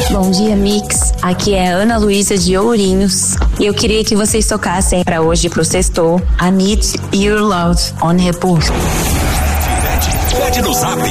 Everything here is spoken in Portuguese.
Bom dia, Mix. Aqui é a Ana Luísa de Ourinhos. E eu queria que vocês tocassem pra hoje, pro sextou, I Need Your Love, on Repouso. Pede no Zap